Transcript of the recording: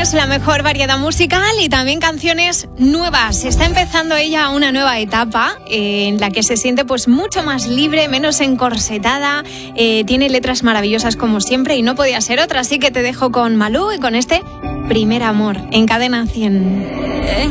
viernes, la mejor variedad musical y también canciones nuevas. Está empezando ella una nueva etapa en la que se siente pues mucho más libre, menos encorsetada. Tiene letras maravillosas como siempre y no podía ser otra. Así que te dejo con Malú y con este Primer Amor en Cadena 100. En